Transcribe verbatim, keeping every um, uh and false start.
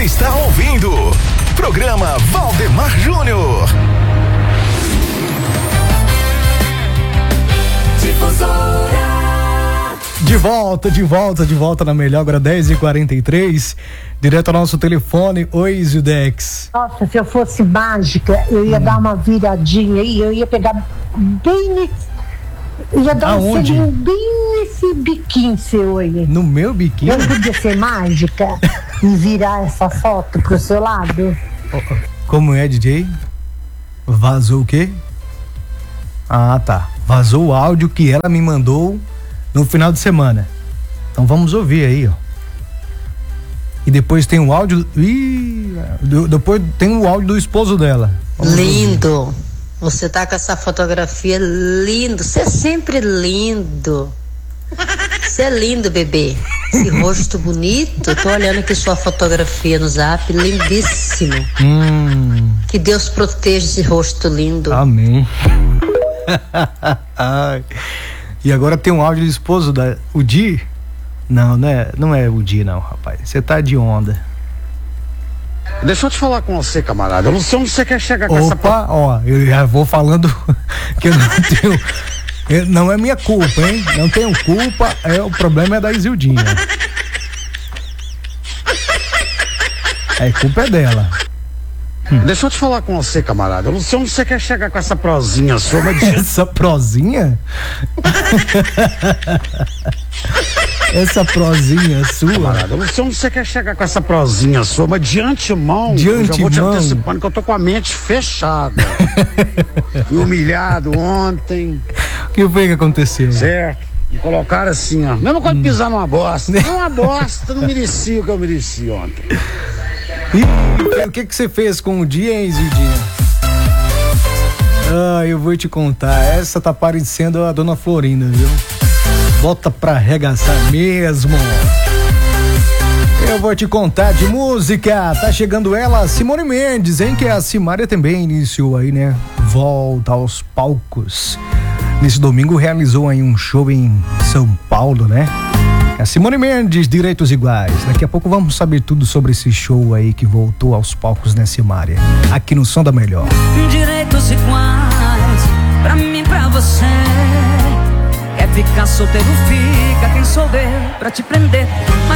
está ouvindo programa Valdemar Júnior. Difusora. De volta, de volta, de volta na melhor, agora dez e quarenta e três, direto ao nosso telefone. Oi, Zildex. Nossa, se eu fosse mágica, eu ia hum. dar uma viradinha aí, eu ia pegar bem, eu ia dar Aonde? um selinho bem nesse biquinho seu aí. No meu biquinho? Eu podia ser mágica e virar essa foto pro seu lado. Como é, D J? Vazou o quê? Ah, tá. Vazou o áudio que ela me mandou no final de semana. Então vamos ouvir aí, ó. E depois tem o áudio. Ih, depois tem o áudio do esposo dela. Vamos lindo. Ouvir. Você tá com essa fotografia lindo. Você é sempre lindo. Você é lindo, bebê. Esse rosto bonito. Tô olhando aqui sua fotografia no Zap. Lindíssimo. Hum. Que Deus proteja esse rosto lindo. Amém. E agora tem um áudio do esposo da o Di. Não, não é, não é o Di não, rapaz. Você tá de onda. Deixa eu te falar com você, camarada. Eu não sei onde você quer chegar com Opa, essa... Opa, ó, eu já vou falando que eu não tenho... Não é minha culpa, hein? Não tenho culpa, é, o problema é da Isildinha. É, culpa é dela. Hum. Deixa eu te falar com você, camarada. Eu não sei onde você quer chegar com essa prosinha sua, mas... Essa prosinha? Essa prosinha sua? Camarada, eu não sei onde você quer chegar com essa prosinha sua, mas de antemão, de eu antemão. já vou te antecipando que eu tô com a mente fechada. Fui humilhado ontem. O que foi que aconteceu? Certo. Me colocaram assim, ó. Mesma coisa de pisar numa bosta. É uma bosta, não merecia o que eu mereci ontem. E o que que você fez com o dia, hein, Zildinha? Ah, eu vou te contar. Essa tá parecendo a dona Florinda, viu? Bota pra arregaçar mesmo. Eu vou te contar de música. Tá chegando ela, Simone Mendes, hein? Que a Simária também iniciou aí, né? Volta aos palcos. Nesse domingo realizou aí um show em São Paulo, né? A Simone Mendes, Direitos Iguais. Daqui a pouco vamos saber tudo sobre esse show aí que voltou aos palcos, né, Simária? Aqui no Som da Melhor. Direitos iguais, pra mim, pra você. Quer ficar solteiro, fica. Quem sou eu pra te prender? Mas